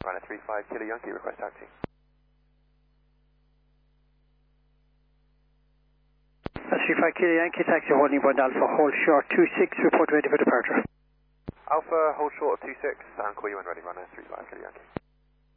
Runner 35 Kilo Yankee, request taxi. That's 35 Kilo Yankee, taxi holding Bond Alpha, hold short 26, report ready for departure. Alpha, hold short of 26, and call you when ready, runner 35 Kilo Yankee.